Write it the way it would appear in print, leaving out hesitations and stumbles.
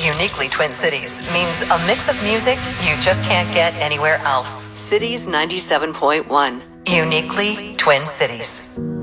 Uniquely Twin Cities means a mix of music you just can't get anywhere else. Cities 97.1. Uniquely Twin Cities.